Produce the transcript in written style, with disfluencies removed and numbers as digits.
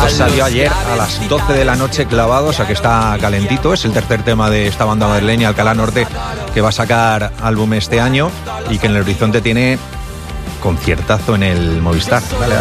Esto salió ayer a las 12 de la noche clavado, o sea que está calentito. Es el tercer tema de esta banda madrileña, Alcalá Norte, que va a sacar álbum este año y que en el horizonte tiene conciertazo en el Movistar. Dale.